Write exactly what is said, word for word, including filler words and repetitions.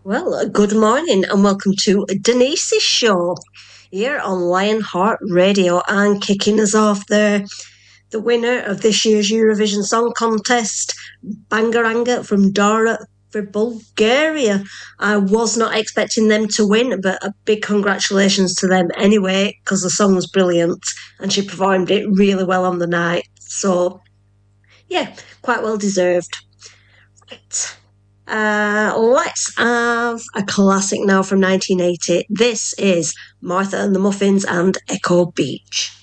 Well, uh, good morning and welcome to Denise's show here on Lionheart Radio. And kicking us off there, the winner of this year's Eurovision Song Contest, Bangaranga from Dara for Bulgaria. I was not expecting them to win, but a big congratulations to them anyway, because the song was brilliant and she performed it really well on the night. So, yeah, quite well deserved. Right. Uh, let's have a classic now from nineteen eighty. This is Martha and the Muffins and Echo Beach.